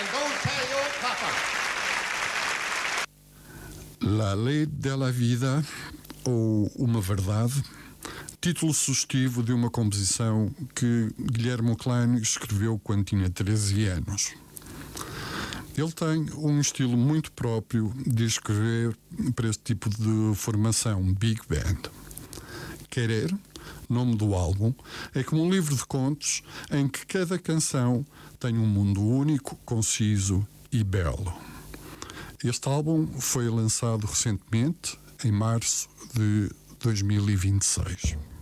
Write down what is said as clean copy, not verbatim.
And go tell your papa. La Lei della Vida, ou Uma Verdade, título sugestivo de uma composição que Guillermo Klein escreveu quando tinha 13 anos. Ele tem um estilo muito próprio de escrever para este tipo de formação, Big Band. Querer, nome do álbum, é como um livro de contos em que cada canção tem um mundo único, conciso e belo. Este álbum foi lançado recentemente, em março de 2026.